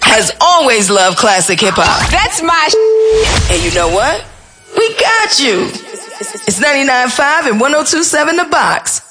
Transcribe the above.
has always loved classic hip hop. That's my And you know what? We got you. It's 99.5 and 102.7 The Box.